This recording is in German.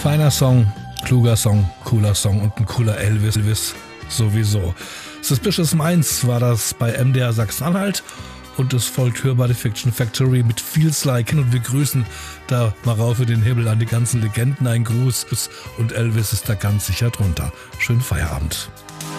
Feiner Song, kluger Song, cooler Song und ein cooler Elvis sowieso. Suspicious Minds war das bei MDR Sachsen-Anhalt und es folgt hörbar die Fiction Factory mit Feels Like. Und wir grüßen da mal rauf für den Himmel an die ganzen Legenden. Ein Gruß und Elvis ist da ganz sicher drunter. Schönen Feierabend.